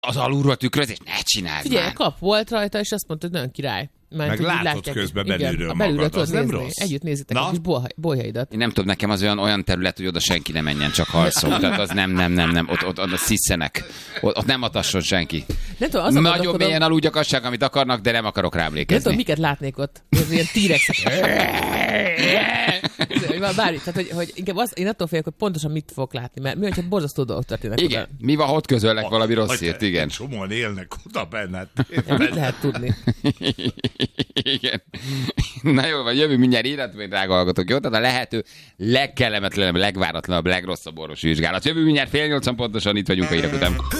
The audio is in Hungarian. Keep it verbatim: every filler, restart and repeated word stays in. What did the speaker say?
Az alulról tükrözés? Ne csináld Figyelj, már. kap volt rajta, és azt mondta, hogy nagyon király. Mert Meg látod látják, közben igen, belülről a belülről magad, az tudod nem nézni. rossz. Együtt nézitek Na? a kis bolyhaidat. Én nem tudom, nekem az olyan, olyan terület, hogy oda senki nem menjen, csak halszok. Tehát az nem, nem, nem, nem. Ott, ott, ott sziszenek. Ott, ott nem atasson senki. Nem tudom, azon Nagyon gondolkodom- mélyen aludjakasság, amit akarnak, de nem akarok rá Nem tudom, emlékezni. miket látnék ott. Ez ilyen T-rex. Bármi, tehát, hogy, hogy inkább az, én attól félek, hogy pontosan mit fogok látni, mert mi, hogyha borzasztó dolgok történnek. Igen. Mi van, ha ott közölnek valami rossz Vagy hírt, igen. Csomóan élnek oda benned. oda. Mit lehet tudni? Igen. Na jó, vagy jövő mindjárt életben, drága hallgatók, jó? Tehát a lehető legkellemetlenebb, legváratlanabb, legrosszabb orvosi vizsgálat. Jövő mindjárt fél nyolcan pontosan itt vagyunk a hírek után.